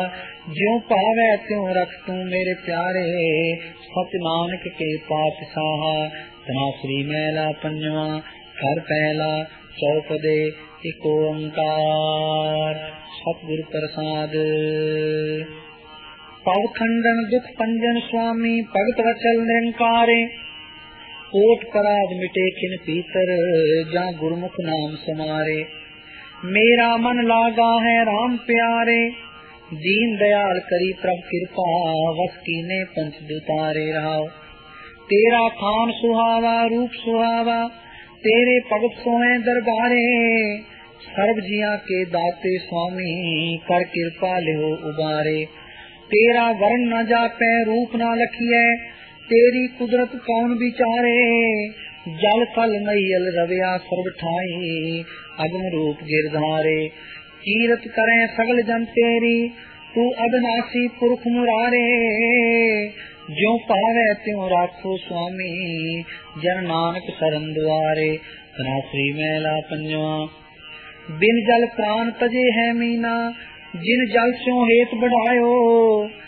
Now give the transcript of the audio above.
ज्यों पावै त्यों रख तू मेरे प्यारे, सच नानक के पातशाह। धनाश्री मैला पंजवा, घर पहला, चौपदे एक ओंकार। सतगुरु प्रसाद। पव खंडन दुख पंजन स्वामी, भगत वचल निरंकारे। कोट पराध मिटे खिन पीतर, जा गुरमुख नाम समारे। मेरा मन लागा है राम प्यारे, दीन दयाल करी प्रभ कृपा। वस कीने पंच दुतारे रहाओ। तेरा थान सुहावा रूप सुहावा, तेरे भगत सोए दरबारे। सर्व जिया के दाते स्वामी, कर कृपा लिहो उबारे। तेरा वर्ण न जापै रूप न लखिए, तेरी कुदरत कौन विचारे। जल थल नैयल रविया सर्व ठाई, अगम रूप गिरधारे। कीरत करें सगल जन तेरी, तू अविनाशी पुरख मुरारे। ज्यों पावे त्यों राखो स्वामी, जन नानक शरण द्वारे। धनाश्री मैला पंजवा, बिन जल प्राण तजे है मीना। जिन जल स्यों हेत बढ़ायो,